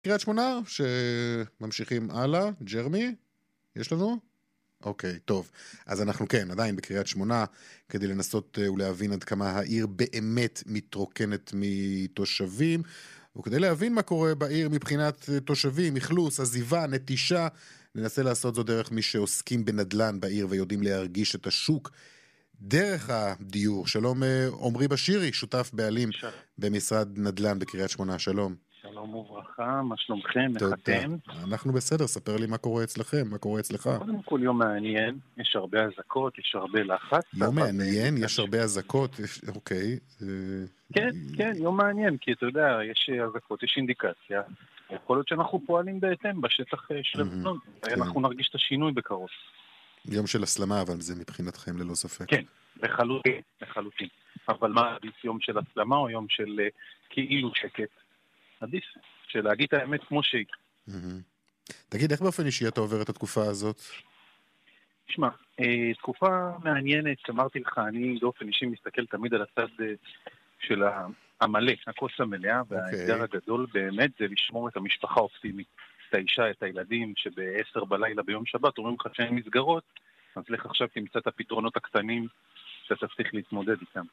קריית שמונה, שממשיכים הלאה. ג'רמי, יש לנו? אוקיי, טוב. אז אנחנו כן, עדיין בקריית שמונה, כדי לנסות ולהבין עד כמה העיר באמת מתרוקנת מתושבים, וכדי להבין מה קורה בעיר מבחינת תושבים, אכלוס, עזיבה, נטישה, ננסה לעשות זו דרך מי שעוסקים בנדלן בעיר ויודעים להרגיש את השוק דרך הדיור. שלום עומרי בשירי, שותף בעלים במשרד נדלן בקריית שמונה. שלום. שלום וברכה, מה שלומכם? איך תודה. אתם? אנחנו בסדר, ספר לי מה קורה אצלכם, מה קורה אצלך. קודם כל יום מעניין, יש הרבה הזקות, יש הרבה לחץ. יום מעניין, יש הרבה הזקות, אוקיי. כן, יום מעניין, כי אתה יודע, יש הזקות, יש אינדיקציה. יכול להיות שאנחנו פועלים בהתאם בשטח של לבנון, אנחנו נרגיש את השינוי בקרוב. יום של הסלמה, אבל זה מבחינתכם ללא ספק. כן, לחלוטין. אבל מה עדיף, יום של הסלמה או יום של כאילו שקט? עדיף, שלהגיד את האמת כמו שהיא. תגיד, איך באופן אישי אתה עובר את התקופה הזאת? תשמע, תקופה מעניינת, אמרתי לך, אני באופן אישי מסתכל תמיד על הצד של המלא, הכוס המלאה, והאתגר הגדול באמת זה לשמור את המשפחה האופטימית, את האישה, את הילדים, שב-10 בלילה ביום שבת אומרים לך שאין מסגרות, אז לך עכשיו תמצא את הפתרונות הקטנים שאתה צריך להתמודד איתם.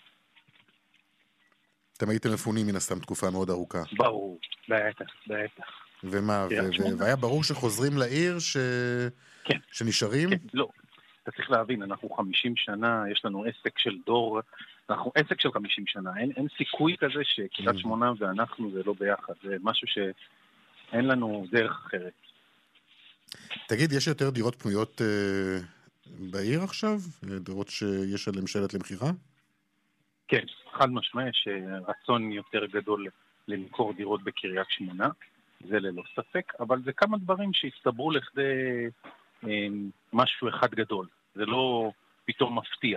אתם הייתם מפונים מן הסתם תקופה מאוד ארוכה. ברור, בטח. ומה, והיה ברור שחוזרים לעיר שנשארים? כן, לא. אתה צריך להבין, אנחנו 50 שנה, יש לנו עסק של דור, אנחנו עסק של 50 שנה, אין סיכוי כזה שקריית שמונה ואנחנו זה לא ביחד, זה משהו שאין לנו דרך אחרת. תגיד, יש יותר דירות פנויות בעיר עכשיו? דירות שיש עליהן שלט למחירה? כן, חד משמעי, יש רצון יותר גדול למכור דירות בקריית שמונה, זה ללא ספק, אבל זה כמה דברים שהסתברו לכדי משהו אחד גדול, זה לא פתאום מפתיע.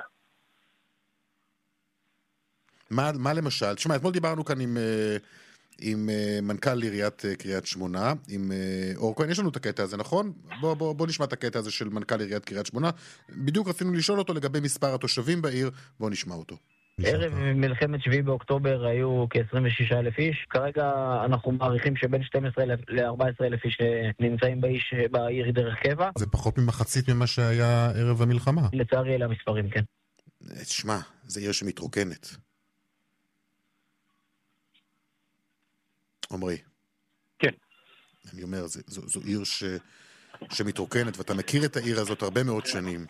מה למשל? תשמע, אתמול דיברנו כאן עם מנכ"ל עיריית קריית שמונה, עם אור כהן, יש לנו את הקטע הזה, נכון? בוא נשמע את הקטע הזה של מנכ"ל עיריית קריית שמונה, בדיוק רצינו לשאול אותו לגבי מספר התושבים בעיר, בוא נשמע אותו. ערב מלחמת 7 באוקטובר היו כ-26,000 איש, כרגע אנחנו מעריכים שבין 12,000 ל-14,000 איש נמצאים בעיר דרך קבע. זה פחות ממחצית ממה שהיה ערב המלחמה. לצערי אלה המספרים, כן. תשמע, זה עיר שמתרוקנת. עומרי. כן. אני אומר, זו עיר שמתרוקנת, ואתה מכיר את העיר הזאת הרבה מאוד שנים.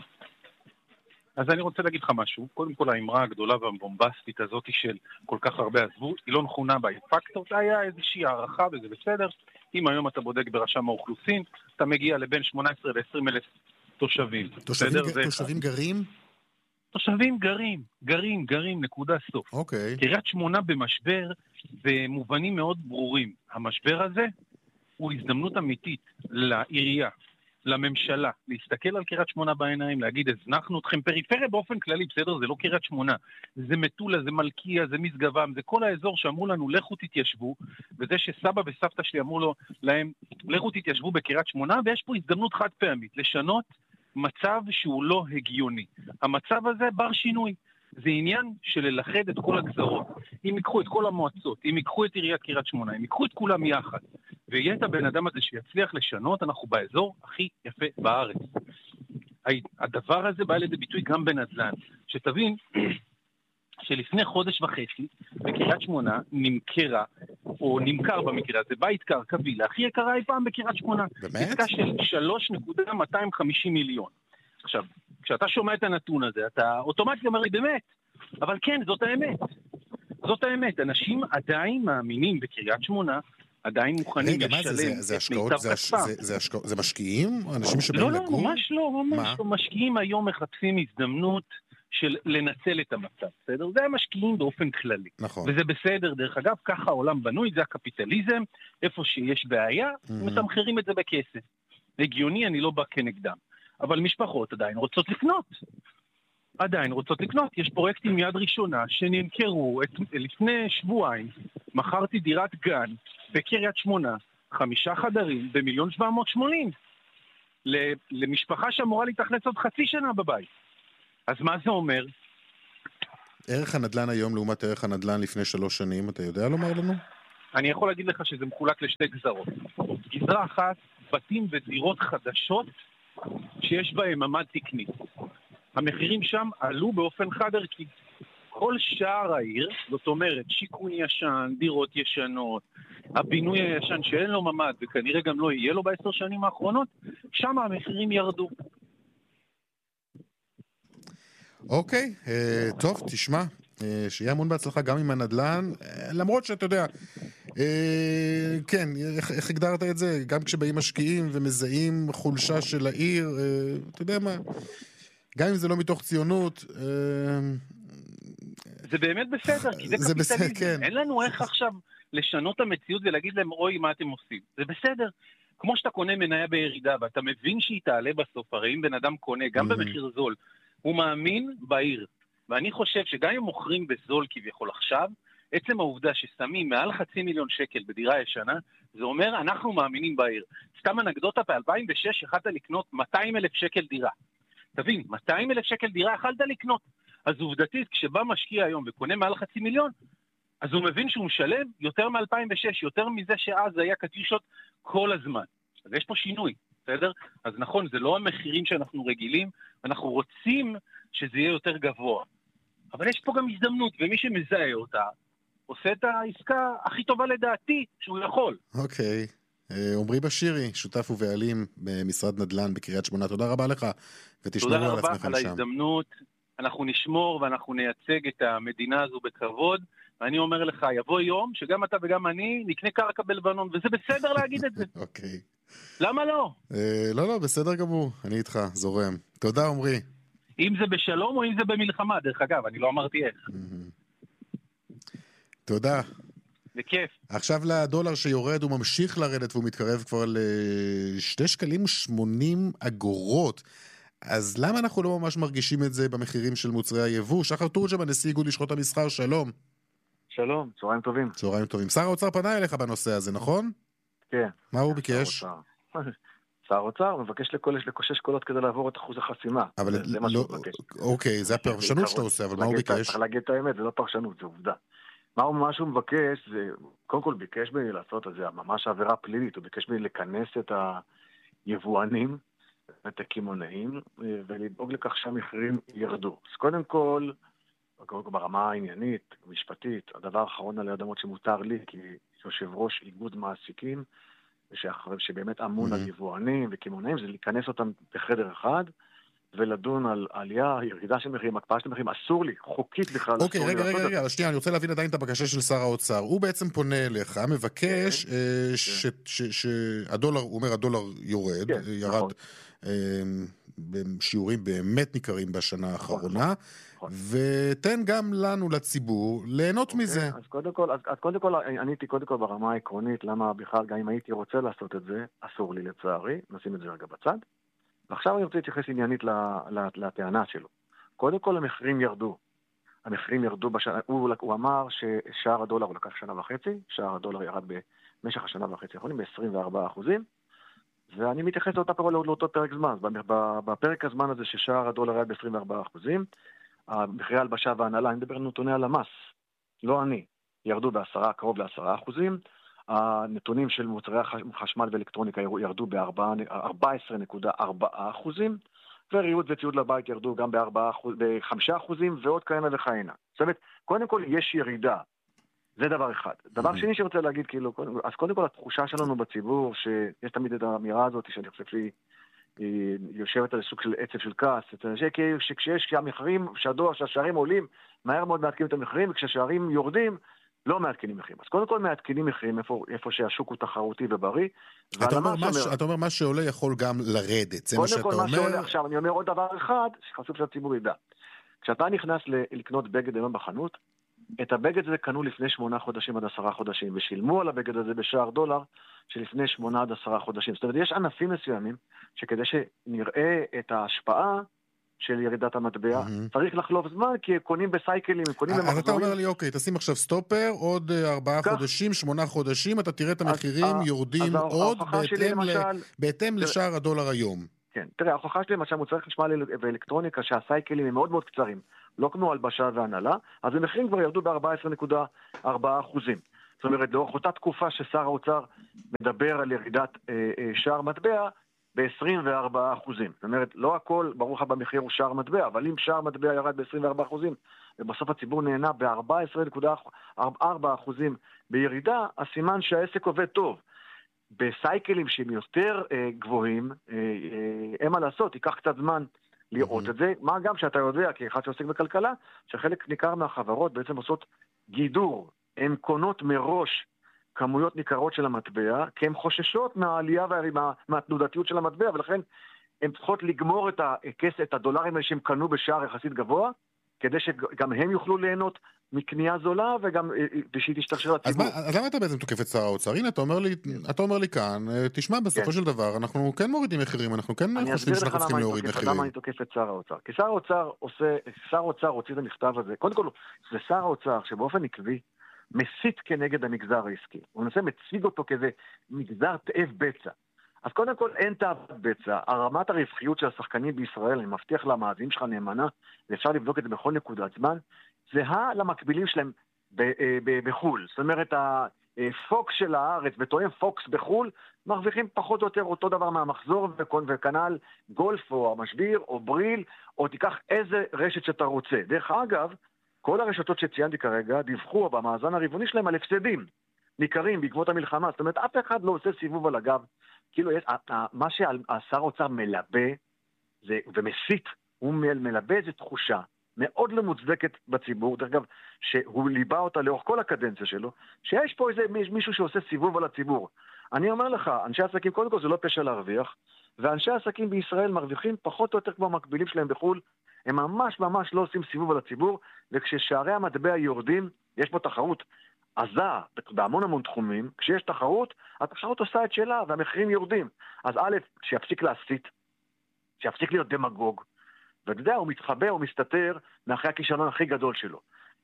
אז אני רוצה להגיד לך משהו. קודם כל, האמרה הגדולה והבומבסטית הזאת של כל כך הרבה עזבו, היא לא נכונה בה. פקטור, היה איזושהי הערכה וזה בסדר. אם היום אתה בודק ברשם האוכלוסין, אתה מגיע לבין 18 ל-20 אלף תושבים. תושבים גרים? תושבים גרים, נקודה סוף. אוקיי. קריית שמונה במשבר במובנים מאוד ברורים. המשבר הזה הוא הזדמנות אמיתית לעירייה, לממשלה, להסתכל על קריית שמונה בעיניים, להגיד, הזנחנו אתכם, פריפריה באופן כללי, בסדר, זה לא קריית שמונה, זה מטולה, זה מלכיה, זה משגבם, זה כל האזור שאמרו לנו, לכו תתיישבו, וזה שסבא וסבתא שלי אמרו להם, לכו תתיישבו בקריית שמונה, ויש פה הזדמנות חד פעמית, לשנות מצב שהוא לא הגיוני. המצב הזה בר שינוי. זה עניין של ללכד את כל הגזרות. אם ייקחו את כל המועצות, אם ייקחו את עיריית קריית שמונה, אם ייקחו את כולם יחד, ויהיה את הבן אדם הזה שיצליח לשנות, אנחנו באזור הכי יפה בארץ. הדבר הזה בא לידי ביטוי גם בנדל"ן. שתבין שלפני חודש וחצי, בקריית שמונה נמכרה, או נמכר במקרה הזה, בית קרקע וילה הכי יקרה אי פעם בקריית שמונה. באמת? עסקה של 3.250 מיליון. עכשיו, כשאתה שומע את הנתון הזה, אתה אוטומטית אומר לי, באמת, אבל כן, זאת האמת. זאת האמת. אנשים עדיין מאמינים בקריית שמונה, עדיין מוכנים לשלם את מיטב כספם. זה משקיעים? אנשים שבאים לגור? לא, ממש לא. משקיעים היום מחפשים הזדמנות של לנצל את המצב, בסדר? זה המשקיעים באופן כללי. נכון. וזה בסדר, דרך אגב, ככה העולם בנוי, זה הקפיטליזם, איפה שיש בעיה, מתמחרים את זה בכסף. הגיוני, אני לא בא כנגדם. אבל משפחות עדיין רוצות לקנות. יש פרויקטים יד ראשונה שנמכרו לפני שבועיים. מכרתי דירת גן בקריית שמונה, 5 חדרים ב1,780,000 למשפחה שאמורה להתאכלס עוד חצי שנה בבית. אז מה זה אומר? ערך הנדלן היום לעומת ערך הנדלן לפני 3 שנים, אתה יודע לומר לנו? אני יכול להגיד לך שזה מחולק לשתי גזרות. גזרה אחת, בתים ודירות חדשות שיש בהם ממד תקני. המחירים שם עלו באופן חד ערכי. כל שער העיר, זאת אומרת, שיכון ישן, דירות ישנות, הבינוי הישן שאין לו ממד וכנראה גם לא יהיה לו ב10 שנים האחרונות, שם המחירים ירדו. אוקיי, טוב, תשמע, שיהיה המון בהצלחה גם עם הנדל"ן, למרות שאתה יודע, כן, איך הגדרת את זה? גם כשבאים משקיעים ומזהים חולשה של העיר, אתה יודע מה, גם אם זה לא מתוך ציונות, זה באמת בסדר, כי זה קפיטליזם. כן. אין לנו איך עכשיו לשנות את המציאות ולהגיד להם, אוי, מה אתם עושים? זה בסדר. כמו שאתה קונה מניה בירידה, ואתה מבין שהיא תעלה בסוף, הרי אם בן אדם קונה, גם במחיר זול, הוא מאמין בעיר. ואני חושב שגם אם מוכרים בזול כביכול עכשיו, עצם העובדה ששמים מעל 500,000 שקל בדירה ישנה, זה אומר, אנחנו מאמינים בעיר. סתם אנקדוטה, ב-2006 יכלת לקנות 200,000 שקל דירה. תבין, 200,000 שקל דירה יכלת לקנות. אז עובדתית, כשבא משקיע היום וקונה מעל 500,000, אז הוא מבין שהוא משלם יותר מ-2006, יותר מזה שאז היה קטיושות כל הזמן. אז יש פה שינוי, בסדר? אז נכון, זה לא המחירים שאנחנו רגילים, אנחנו רוצים שזה יהיה יותר גבוה. אבל יש פה גם הזדמנות, ומי שמזהה אותה, עושה את העסקה הכי טובה לדעתי שהוא יכול. אוקיי. עומרי בשירי, שותף ובעלים במשרד נדל"ן בקריית שמונה, תודה רבה לך, ותשמרו על עצמכם שם. תודה רבה על ההזדמנות, אנחנו נשמור ואנחנו נייצג את המדינה הזו בכבוד, ואני אומר לך, יבוא יום שגם אתה וגם אני נקנה קרקע בלבנון, וזה בסדר להגיד את זה. אוקיי. למה לא? לא, בסדר גמור, אני איתך, זורם. תודה עומרי. אם זה בשלום או אם זה במלחמה, דרך אגב, אני לא אמרתי איך. תודה. בכיף. עכשיו לדולר שיורד, הוא ממשיך לרדת והוא מתקרב כבר ל2.80 שקלים. אז למה אנחנו לא ממש מרגישים את זה במחירים של מוצרי היבוא? שחר תורג'מן, נשיא איגוד לשכות המסחר, שלום. שלום, צהריים טובים. צהריים טובים. שר האוצר פנה אליך בנושא הזה, נכון? כן. מה הוא ביקש? שר האוצר מבקש לקושש קולות כדי לעבור את אחוז החסימה. אבל זה מה שהוא מבקש. אוקיי, זה הפרשנות שאתה עושה, אבל מה הוא ביקש? צריך להגיד את האמת, זה לא פרשנות, זה עובדה. מה שהוא מבקש, זה, קודם כל ביקש בי לעשות את זה, ממש עבירה פלילית, הוא ביקש בי לכנס את היבואנים, את הקמעונאים, ולדאוג לכך שהמחירים ירדו. אז קודם כל ברמה העניינית, משפטית, הדבר האחרון על האדמות שמותר לי, כי יושב ראש איגוד מעסיקים, שבאמת אמון על יבואנים וקמעונאים, זה להיכנס אותם בחדר אחד, ולדון על עלייה, ירידה של מחירים, הקפאה של מחירים, אסור לי, חוקית בכלל. אוקיי, רגע, שנייה, אני רוצה להבין עדיין את הבקשה של שר האוצר. הוא בעצם פונה אליך, מבקש שהדולר, הוא אומר הדולר יורד, ירד בשיעורים באמת ניכרים בשנה האחרונה, ותן גם לנו, לציבור, ליהנות מזה. אז קודם כל, עניתי קודם כל ברמה העקרונית, למה בכלל גם אם הייתי רוצה לעשות את זה, אסור לי לצערי, נשים את זה רגע בצד. ועכשיו אני רוצה להתייחס עניינית לטענה שלו. קודם כל המחירים ירדו. המחירים ירדו בשנה, הוא אמר ששער הדולר הוא לקח שנה וחצי, שער הדולר ירד במשך השנה וחצי האחרונים ב-24%, ואני מתייחס לאותו פרק זמן. בפרק הזמן הזה ששער הדולר ירד ב-24%, המחירי הלבשה והנהלה, אני מדבר על נתוני הלמ"ס, לא אני, ירדו קרוב ל10%, הנתונים של מוצרי חשמל ואלקטרוניקה ירדו ב-14.4%, וריהוט וציוד לבית ירדו גם ב-5%, ועוד כהנה וכהנה. זאת אומרת, קודם כל יש ירידה, זה דבר אחד. דבר שני שרוצה להגיד, אז קודם כל התחושה שלנו בציבור, שיש תמיד את האמירה הזאת, שאני חושב שהיא יושבת על סוג של עצב של כעס, שכשיש המחירים, שהשערים עולים, מהר מאוד מעדכנים את המחירים, וכשהשערים יורדים, לא מעדכנים מחירים. אז קודם כל מעדכנים מחירים איפה שהשוק הוא תחרותי ובריא. אתה אומר מה שעולה יכול גם לרדת, זה מה שאתה אומר. עכשיו אני אומר עוד דבר אחד שחשוב שהציבור ידע. כשאתה נכנס לקנות בגד היום בחנות, את הבגד הזה קנו לפני 8 חודשים עד 10 חודשים, ושילמו על הבגד הזה בשער דולר שלפני 8 עד 10 חודשים. זאת אומרת, יש ענפים מסוימים שכדי שנראה את ההשפעה של ירידת המטבע, צריך לחלוף זמן, כי קונים בסייקלים, קונים במחזורים. אז אתה אומר לי, אוקיי, תשים עכשיו סטופר, עוד 4 חודשים, 8 חודשים, אתה תראה את המחירים יורדים עוד בהתאם לשער הדולר היום. כן, תראה, ההוכחה שלי למשל מוצרי חשמל ואלקטרוניקה, שהסייקלים הם מאוד מאוד קצרים, לא כמו הלבשה והנהלה, אז המחירים כבר ירדו ב-14.4%. זאת אומרת, לאורך אותה תקופה ששר האוצר מדבר על ירידת שער מטבע ב-24%. זאת אומרת, לא הכל, ברוך הבא במחיר הוא שער מטבע, אבל אם שער מטבע ירד ב-24%, ובסוף הציבור נהנה ב-14.4% בירידה, הסימן שהעסק עובד טוב. בסייקלים שהם יותר גבוהים, אין מה לעשות, ייקח קצת זמן לראות את זה, מה גם שאתה יודע, כאחד שעוסק בכלכלה, שחלק ניכר מהחברות בעצם עושות גידור, הן קונות מראש כמויות ניכרות של המטבע, כי הן חוששות מהעלייה מהתנודתיות של המטבע, ולכן הן צריכות לגמור את הכסף, את הדולרים האלה שהם קנו בשער יחסית גבוה, כדי שגם הם יוכלו ליהנות מקנייה זולה, וגם שהיא תשתרשר לציבור. אז למה אתה בעצם תוקף את שר האוצר? הנה, אתה אומר לי כאן, תשמע, בסופו של דבר, אנחנו כן מורידים מחירים, אנחנו כן חושבים שאנחנו צריכים להוריד מחירים. למה אני תוקף את שר האוצר? כי שר האוצר הוציא את המכתב הזה, קודם כל, זה שר האוצר שבאופן עקבי, מסית כנגד המגזר העסקי. הוא נושא מציג אותו כזה מגזר תאב בצע. אז קודם כל אין תאוות בצע. הרמת הרווחיות של השחקנים בישראל, אני מבטיח למאזינים שלך נאמנה, ואפשר לבדוק את זה בכל נקודת זמן, זהה למקבילים שלהם בחול. זאת אומרת, הפוקס של הארץ וטוען פוקס בחול, מרוויחים פחות או יותר אותו דבר מהמחזור, וכנ"ל גולף או המשביר או בריל, או תיקח איזה רשת שאתה רוצה. דרך אגב, כל הרשתות שציינתי כרגע דיווחו במאזן הרבעוני שלהם על הפסדים ניכרים בעקבות המלחמה. זאת אומרת, אף אחד לא עושה סיבוב על הגב. כאילו, מה שהשר האוצר מלבה ומסית, הוא מלבה איזו תחושה מאוד לא מוצדקת בציבור, דרך אגב, שהוא ליבה אותה לאורך כל הקדנציה שלו, שיש פה איזה מישהו שעושה סיבוב על הציבור. אני אומר לך, אנשי עסקים, קודם כל זה לא פשע להרוויח, ואנשי עסקים בישראל מרוויחים פחות או יותר כמו המקבילים שלהם בחול, הם ממש ממש לא עושים סיבוב על הציבור, וכששערי המטבע יורדים, יש פה תחרות עזה בהמון תחומים, כשיש תחרות, התחרות עושה את שלה, והמחירים יורדים. אז א', שיפסיק להסית, שיפסיק להיות דמגוג, ואתה יודע, הוא מתחבא, הוא מסתתר מאחרי הכישלון הכי גדול שלו.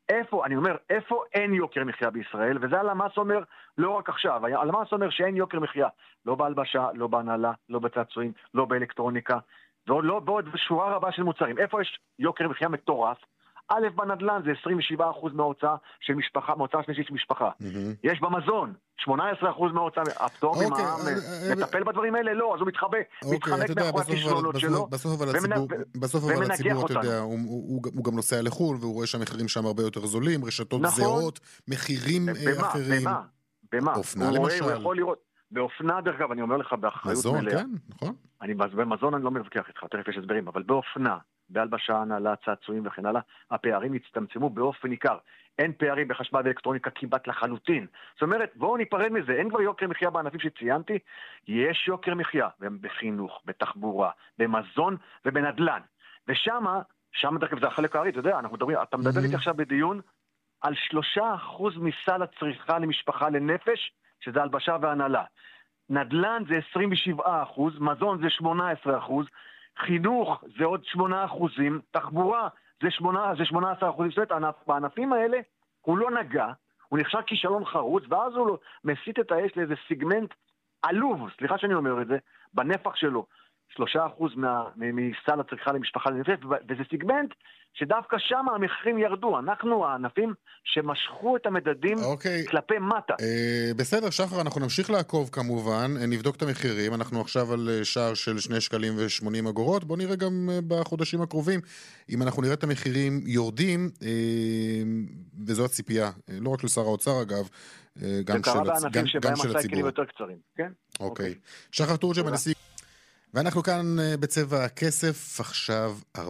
איפה אין יוקר מחיה בישראל, וזה הלמ"ס אומר לא רק עכשיו, הלמ"ס אומר שאין יוקר מחיה, לא בהלבשה, לא בהנהלה, לא בצעצועים, לא באלקטרוניקה, ועוד לא בעוד שורה רבה של מוצרים. איפה יש יוקר מחיה מטורף? א', בנדל"ן זה 27% מההוצאה של משפחה, מההוצאה שנשית של משפחה. יש במזון 18% מההוצאה, הפטור ממע"מ מטפל בדברים האלה? לא, אז הוא מתחמק מאחורי הכישלונות שלו, בסוף אבל הציבור, אתה יודע, הוא גם נוסע לחול, והוא רואה שהמחירים שם הרבה יותר זולים, רשתות זהות, מחירים אחרים. במה? אופנה למשל. הוא יכול לראות. באופנה, דרך אגב, אני אומר לך באחריות מזון, מלאה. כן, נכון. במזון אני לא מתווכח איתך, תכף יש הסברים, אבל באופנה, בהלבשה, הנהלה, צעצועים וכן הלאה, הפערים הצטמצמו באופן ניכר. אין פערים בחשמל ואלקטרוניקה כמעט לחלוטין. זאת אומרת, בואו ניפרד מזה, אין כבר יוקר מחיה בענפים שציינתי, יש יוקר מחיה בחינוך, בתחבורה, במזון ובנדל"ן. ושמה דרך אגב זה החלק הארי, אתה יודע, אתה מדבר איתי עכשיו בדיון על 3% מסל הצריכה למשפחה לנפש, שזה הלבשה והנהלה. נדל"ן זה 27%, מזון זה 18%, חינוך זה עוד 8%, תחבורה זה 18%. זאת אומרת, בענפים האלה הוא לא נגע, הוא נחשב כישלון חרוץ, ואז הוא מסית את האש לאיזה סיגמנט עלוב, סליחה שאני אומר את זה, בנפח שלו, 3% מסל הצריכה למשפחה לנפש, וזה סיגמנט שדווקא שם המחירים ירדו. אנחנו הענפים שמשכו את המדדים כלפי מטה. בסדר, שחר, אנחנו נמשיך לעקוב כמובן, נבדוק את המחירים, אנחנו עכשיו על שער של 2.80 שקלים. בוא נראה גם בחודשים הקרובים, אם אנחנו נראה את המחירים יורדים, וזו הציפייה, לא רק לשר האוצר אגב, גם של הציבור. זה קרה בענפים שבהם הסייקלים יותר קצרים, כן? אוקיי. שחר תורג'מן, הנשיא. ואנחנו כאן בצבע הכסף, עכשיו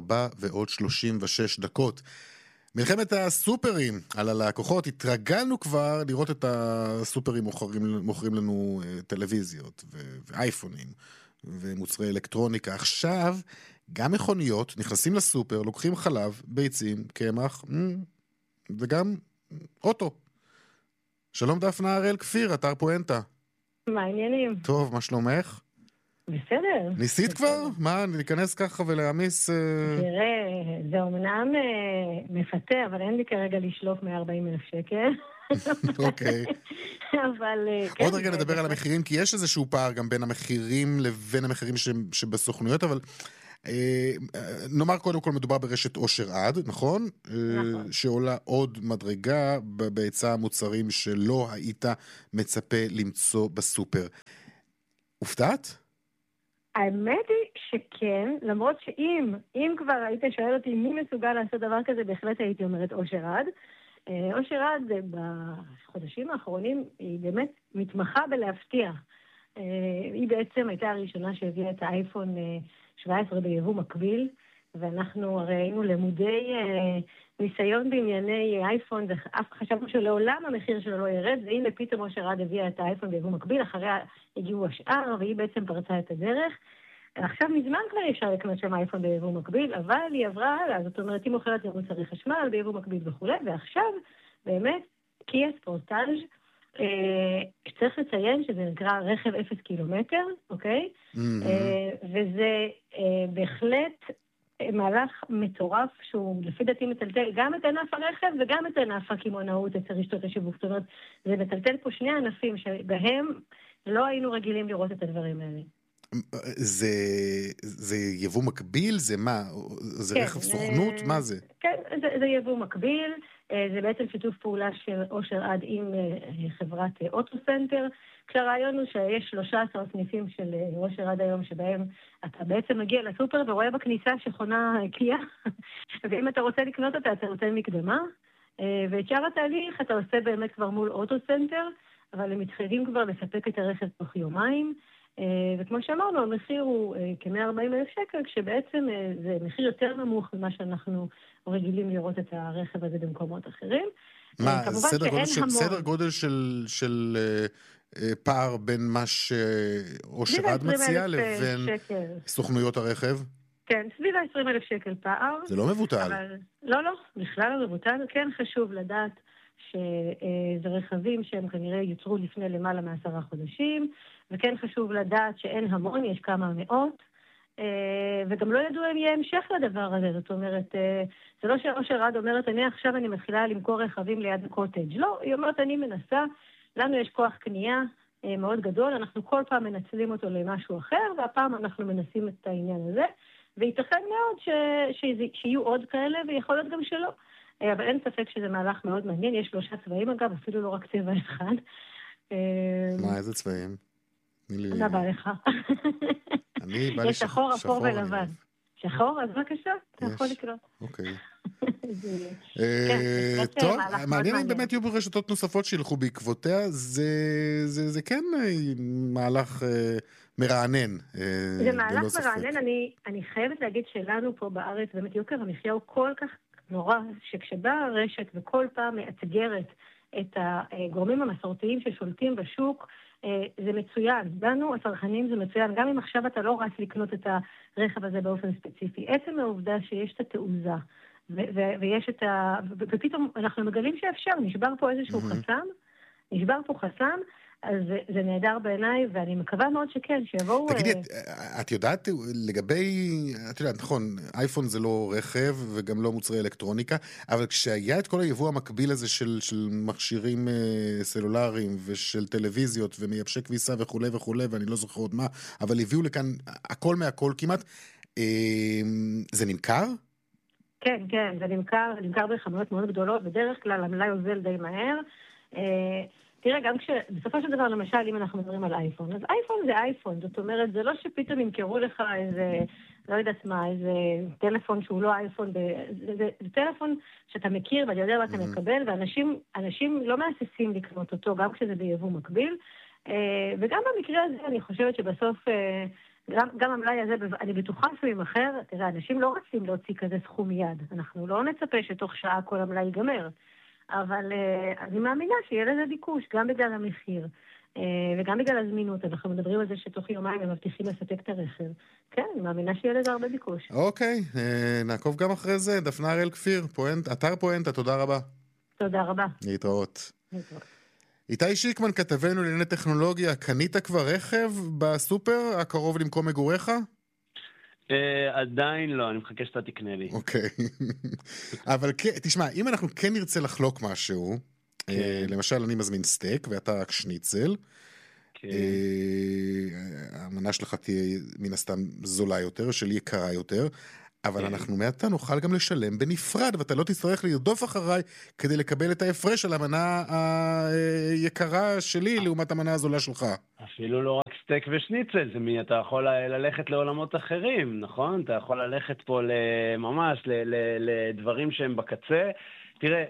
4:36. מלחמת הסופרים על הלקוחות, התרגלנו כבר לראות את הסופרים מוכרים לנו טלוויזיות ואייפונים ומוצרי אלקטרוניקה. עכשיו גם מכוניות נכנסים לסופר, לוקחים חלב, ביצים, קמח וגם אוטו. שלום דפנה הראל כפיר, אתר פואנטה. מה העניינים? טוב, מה שלומך? בסדר. ניסית כבר? מה, ניכנס ככה ולהעמיס? תראה, זה אומנם מפתה, אבל אין לי כרגע לשלוף 140,000 שקל. אוקיי. אבל... עוד רגע נדבר על המחירים, כי יש איזשהו פער גם בין המחירים לבין המחירים שבסוכנויות, אבל נאמר קודם כל מדובר ברשת אושר עד, נכון? נכון. שעולה עוד מדרגה בהיצע המוצרים שלא היית מצפה למצוא בסופר. הופתעת? האמת היא שכן, למרות שאם כבר היית שואל אותי מי מסוגל לעשות דבר כזה, בהחלט הייתי אומרת אושר עד. אושר עד בחודשים האחרונים היא באמת מתמחה בלהפתיע. היא בעצם הייתה הראשונה שהביאה את האייפון 17 ביבוא מקביל, ואנחנו הרי היינו למודי ניסיון בענייני אייפון, ואף חשבנו שלעולם המחיר שלו לא ירד, והנה פתאום אושר עד הביאה את האייפון ביבוא מקביל, אחריה הגיעו השאר, והיא בעצם פרצה את הדרך. עכשיו מזמן כבר אפשר לקנות שם אייפון ביבוא מקביל, אבל היא עברה הלאה, זאת אומרת, היא מוכרת גם מוצרי חשמל ביבוא מקביל וכו', ועכשיו באמת קיה ספורטאז' צריך לציין שזה נקרא רכב 0 קילומטר, אוקיי? וזה בהחלט מהלך מטורף שהוא לפי דעתי מטלטל גם את ענף הרכב וגם את ענף הקמעונאות, את רשתות השיווק. זאת אומרת, זה מטלטל פה שני ענפים שבהם לא היינו רגילים לראות את הדברים האלה. זה יבוא מקביל? זה מה? זה רכב סוכנות? מה זה? כן, זה יבוא מקביל. זה בעצם שיתוף פעולה של אושר עד עם חברת אוטוסנטר, כשהרעיון הוא שיש 13 סניפים של אושר עד היום, שבהם אתה בעצם מגיע לסופר ורואה בכניסה שחונה קיה, ואם אתה רוצה לקנות אותה, אתה נותן מקדמה, ואת שאר התהליך אתה עושה באמת כבר מול אוטוסנטר, אבל הם מתחייבים כבר לספק את הרכב תוך יומיים, וכמו שאמרנו, המחיר הוא כ-140,000 שקל, כשבעצם זה מחיר יותר נמוך ממה שאנחנו רגילים לראות את הרכב הזה במקומות אחרים. מה, סדר גודל של פער בין מה שאושר עד מציע לבין סוכנויות הרכב? כן, סביב 20,000 שקל פער. זה לא מבוטל. לא, בכלל לא מבוטל. כן חשוב לדעת שזה רכבים שהם כנראה יוצרו לפני למעלה מ10 חודשים, וכן חשוב לדעת שאין המון, יש כמה מאות, וגם לא ידעו אם יהיה המשך לדבר הזה. זאת אומרת, זה לא שאושר עד אומרת, עכשיו אני מתחילה למכור רכבים ליד הקוטג'. לא, היא אומרת, אני מנסה, לנו יש כוח קנייה מאוד גדול, אנחנו כל פעם מנצלים אותו למשהו אחר, והפעם אנחנו מנסים את העניין הזה, וייתכן מאוד שיהיו עוד כאלה, ויכול להיות גם שלא. אבל אין ספק שזה מהלך מאוד מעניין, יש 3 צבעים אגב, אפילו לא רק צבע אחד. מה, איזה צבעים? מה בא לך? יש שחור, אפור ולבן. שחור, אז בבקשה, אתה יכול לקרוא. אוקיי. טוב, מעניין אם באמת יהיו ברשתות נוספות שילכו בעקבותיה, זה כן מהלך מרענן. זה מהלך מרענן, אני חייבת להגיד שלנו פה בארץ, באמת יוקר המחיה הוא כל כך נורא, שכשבאה הרשת וכל פעם מאתגרת את הגורמים המסורתיים ששולטים בשוק, זה מצוין. לנו, הצרכנים, זה מצוין. גם אם עכשיו אתה לא רץ לקנות את הרכב הזה באופן ספציפי. עצם העובדה שיש את התעוזה, ויש את ופתאום אנחנו מגלים שאפשר, נשבר פה איזשהו חסם, אז זה נהדר בעיניי, ואני מקווה מאוד שכן, שיבואו... תגידי, את יודעת לגבי, את יודעת, נכון, אייפון זה לא רכב, וגם לא מוצרי אלקטרוניקה, אבל כשהיה את כל היבוא המקביל הזה של מכשירים סלולריים, ושל טלוויזיות, ומייבשי כביסה וכו' וכו', ואני לא זוכר עוד מה, אבל הביאו לכאן הכל מהכל כמעט, זה נמכר? כן, זה נמכר בחנויות מאוד גדולות, בדרך כלל המלאי יוזל די מהר, תראה, גם בסופו של דבר, למשל, אם אנחנו מדברים על אייפון, אז אייפון זה אייפון, זאת אומרת, זה לא שפתאום ימכרו לך איזה, לא יודעת מה, איזה טלפון שהוא לא אייפון, זה טלפון שאתה מכיר ואתה יודע מה אתה מקבל, ואנשים לא מהססים לקנות אותו, גם כשזה ביבוא מקביל, וגם במקרה הזה אני חושבת שבסוף, גם המלאי הזה, אני בטוחה שהוא ימכר, תראה, אנשים לא רצים להוציא כזה סכום מיד, אנחנו לא נצפה שתוך שעה כל המלאי ייגמר. אבל אני מאמינה שיהיה לזה ביקוש, גם בגלל המחיר וגם בגלל הזמינות. אנחנו מדברים על זה שתוך יומיים הם מבטיחים לספק את הרכב. כן, אני מאמינה שיהיה לזה הרבה ביקוש. אוקיי, נעקוב גם אחרי זה. דפנה הראל כפיר, אתר פואנטה, תודה רבה. תודה רבה. להתראות. איתי שיקמן, כתבנו לענייני טכנולוגיה, קנית כבר רכב בסופר הקרוב למקום מגוריך? עדיין לא, אני מחכה שאתה תקנה לי. אוקיי. אבל תשמע, אם אנחנו כן נרצה לחלוק משהו, למשל אני מזמין סטייק ואתה רק שניצל, המנה שלך תהיה מן הסתם זולה יותר, שלי יקרה יותר, אבל אנחנו מעתה נוכל גם לשלם בנפרד, ואתה לא תצטרך לרדוף אחריי כדי לקבל את ההפרש על המנה היקרה שלי לעומת המנה הזולה שלך. אפילו לא רק סטייק ושניצל, אתה יכול ללכת לעולמות אחרים, נכון? אתה יכול ללכת פה ממש לדברים שהם בקצה. תראה,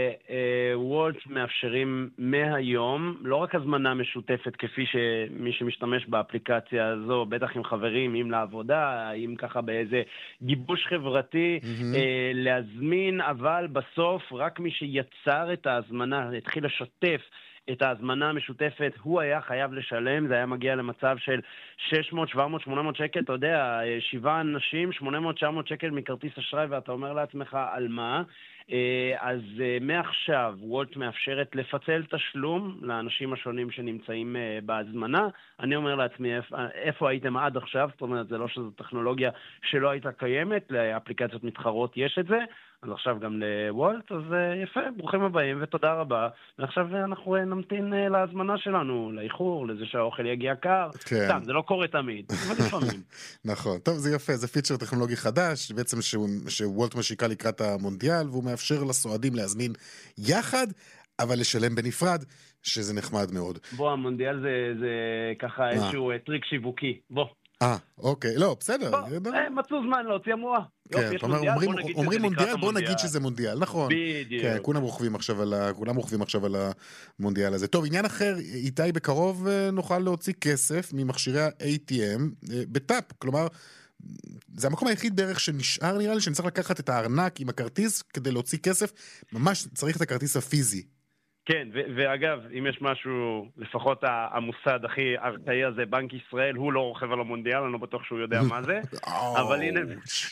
וולט מאפשרים מהיום לא רק הזמנה משותפת כפי שמי שמשתמש באפליקציה הזו, בטח עם חברים, עם לעבודה, עם ככה באיזה גיבוש חברתי, להזמין, אבל בסוף רק מי שיצר את ההזמנה, התחיל לשתף את ההזמנה המשותפת, הוא היה חייב לשלם, זה היה מגיע למצב של 600, 700, 800 שקל, אתה יודע, 7 אנשים, 800, 900 שקל מכרטיס אשראי, ואתה אומר לעצמך על מה? אז מעכשיו וולט מאפשרת לפצל תשלום לאנשים השונים שנמצאים בהזמנה. אני אומר לעצמי, איפה הייתם עד עכשיו? זאת אומרת, זה לא שזו טכנולוגיה שלא הייתה קיימת, לאפליקציות מתחרות יש את זה, אז עכשיו גם לוולט, אז יפה, ברוכים הבאים ותודה רבה. ועכשיו אנחנו נמתין להזמנה שלנו, לאיחור, לזה שהאוכל יגיע קר. כן. סתם, זה לא קורה תמיד, אבל לפעמים. נכון, טוב, זה יפה, זה פיצ'ר טכנולוגי חדש, בעצם שוולט משיקה לקראת המונדיאל, והוא מאפשר לסועדים להזמין יחד, אבל לשלם בנפרד, שזה נחמד מאוד. בוא, המונדיאל זה ככה איזשהו טריק שיווקי, בוא. אוקיי, לא, בסדר. מצאו זמן להוציא המואה. כן, אומרים מונדיאל, בוא נגיד שזה מונדיאל, נכון. בדיוק. כן, כולם רוכבים עכשיו על המונדיאל הזה. טוב, עניין אחר, איתי, בקרוב נוכל להוציא כסף ממכשירי ה-ATM בטאפ, כלומר, זה המקום היחיד בערך שנשאר, נראה לי, שאני צריך לקחת את הארנק עם הכרטיס כדי להוציא כסף, ממש צריך את הכרטיס הפיזי. כן, ואגב, אם יש משהו, לפחות המוסד הכי ארכאי הזה, בנק ישראל, הוא לא רוכב על המונדיאל, אני לא בטוח שהוא יודע מה זה, אבל הנה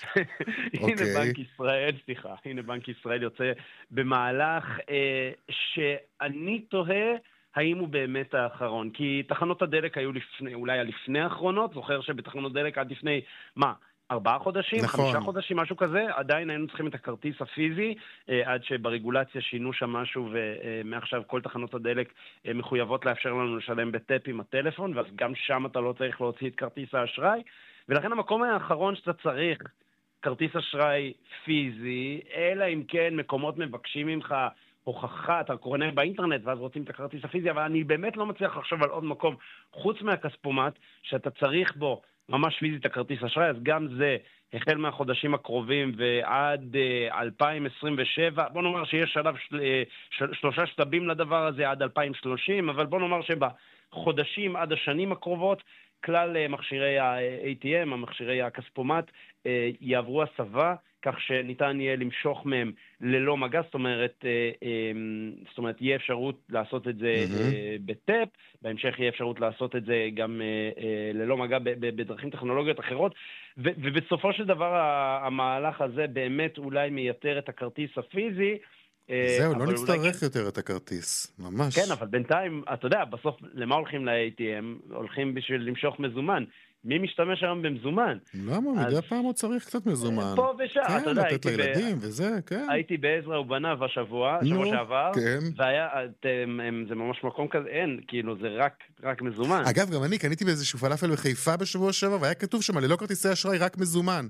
בנק ישראל יוצא במהלך שאני תוהה האם הוא באמת האחרון, כי תחנות הדלק היו אולי לפני האחרונות, זוכר שבתחנות דלק עד לפני, 4 חודשים, נכון. 5 חודשים, משהו כזה, עדיין היינו צריכים את הכרטיס הפיזי, עד שברגולציה שינו שם משהו, ומעכשיו כל תחנות הדלק מחויבות לאפשר לנו לשלם בטאפ עם הטלפון, ואז גם שם אתה לא צריך להוציא את כרטיס האשראי, ולכן המקום האחרון שאתה צריך כרטיס אשראי פיזי, אלא אם כן מקומות מבקשים ממך הוכחה, אתה קורא באינטרנט ואז רוצים את הכרטיס הפיזי, אבל אני באמת לא מצליח לחשוב על עוד מקום, חוץ מהכספומט, שאתה צריך בו ממש פיזית הכרטיס אשראי, אז גם זה החל מהחודשים הקרובים ועד 2027, בוא נאמר שיש שלב 3 שלבים לדבר הזה עד 2030, אבל בוא נאמר שבחודשים עד השנים הקרובות, כלל מכשירי ה-ATM, המכשירי הכספומט, יעברו הסבה, כך שניתן יהיה למשוך מהם ללא מגע, זאת אומרת, יהיה אפשרות לעשות את זה בטאפ, בהמשך יהיה אפשרות לעשות את זה גם ללא מגע בדרכים טכנולוגיות אחרות, ובסופו של דבר המהלך הזה באמת אולי מייתר את הכרטיס הפיזי, זהו, לא נצטרך יותר את הכרטיס, ממש. כן, אבל בינתיים, אתה יודע, בסוף למה הולכים ל-ATM? הולכים בשביל למשוך מזומן. מי משתמש היום במזומן? למה? מדי פעם עוד צריך קצת מזומן. פה ושעה, אתה יודע, לתת לילדים וזה, כן. הייתי בעזרא ובניו השבוע שעבר, והיה, זה ממש מקום כזה, אין, כאילו זה רק מזומן. אגב, גם אני קניתי באיזשהו פלאפל בחיפה בשבוע שעבר, והיה כתוב שם, ללא כרטיסי אשראי, רק מזומן.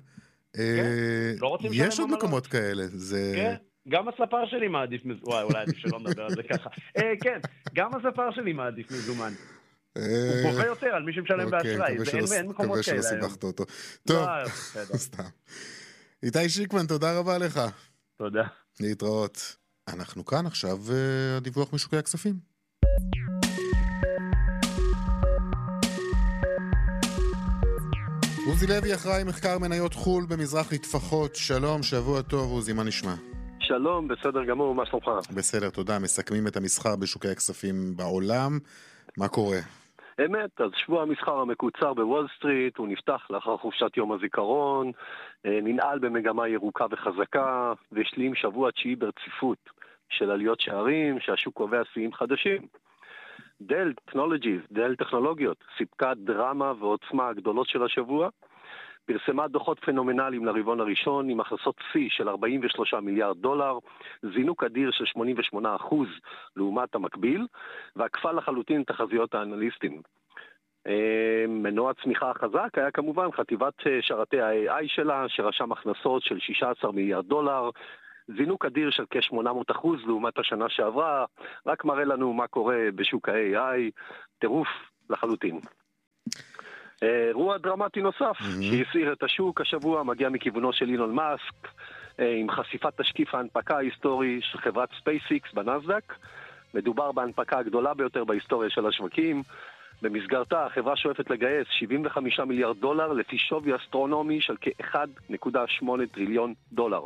יש עוד מקומות כאלה, זה... כן. גם הספר שלי מעדיף מזומן, וואי, אולי עדיף שלא נדבר על זה ככה. כן, גם הספר שלי מעדיף מזומן. הוא גובה יותר על מי שמשלם באשראי, אין מקומות כאלה היום. אותו. טוב, סתם. איתי שיקמן, תודה רבה לך. תודה. להתראות. אנחנו כאן עכשיו, הדיווח משוקי הכספים. עוזי לוי אחראי מחקר מניות חול במזרחי טפחות. שלום, שבוע טוב עוזי, מה נשמע? שלום, בסדר גמור, מה שלומך? בסדר, תודה. מסכמים את המסחר בשוקי הכספים בעולם. מה קורה? אמת, אז שבוע המסחר המקוצר בוול סטריט, הוא נפתח לאחר חופשת יום הזיכרון, ננעל במגמה ירוקה וחזקה, והשלים שבוע 9 ברציפות של עליות שערים, שהשוק קובע שיאים חדשים. דל טכנולוגיות, סיפקה דרמה ועוצמה הגדולות של השבוע, פרסמה דוחות פנומנליים לרבעון הראשון עם הכנסות שיא של $43 מיליארד, זינוק אדיר של 88% לעומת המקביל, ועקפה לחלוטין תחזיות האנליסטים. מנוע צמיחה חזק היה כמובן חטיבת שרתי ה-AI שלה, שרשם הכנסות של 16 מיליארד דולר, זינוק אדיר של כ-800% לעומת השנה שעברה, רק מראה לנו מה קורה בשוק ה-AI, טירוף לחלוטין. אירוע דרמטי נוסף שהסעיר את השוק השבוע מגיע מכיוונו של אילון מאסק, עם חשיפת תשקיף ההנפקה ההיסטורי של חברת SpaceX בנסדק. מדובר בהנפקה הגדולה ביותר בהיסטוריה של השווקים. במסגרתה החברה שואפת לגייס 75 מיליארד דולר לפי שווי אסטרונומי של כ-1.8 טריליון דולר.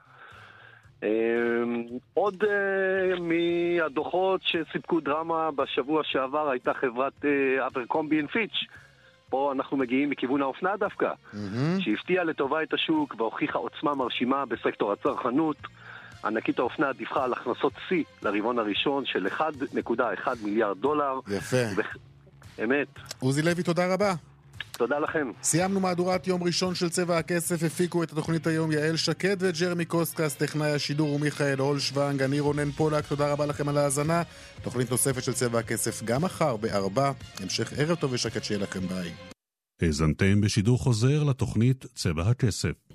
עוד מהדוחות שסיפקו דרמה בשבוע שעבר הייתה חברת אברקומבי אנד פיץ'. פה אנחנו מגיעים מכיוון האופנה דווקא, שהפתיעה לטובה את השוק והוכיחה עוצמה מרשימה בסקטור הצרכנות. ענקית האופנה דיווחה על הכנסות C לרבעון הראשון של 1.1 מיליארד דולר. יפה. אמת. עוזי לוי, תודה רבה. תודה לכם. סיימנו מהדורת יום ראשון של צבע הכסף. הפיקו את התוכנית היום יעל שקד וג'רמי קוסקס, טכנאי השידור ומיכאל הולשוונג. אני רונן פולק, תודה רבה לכם על ההאזנה. תוכנית נוספת של צבע הכסף גם מחר ב-4. המשך ערב טוב ושקט שיהיה לכם. ביי. האזנתם בשידור חוזר לתוכנית צבע הכסף.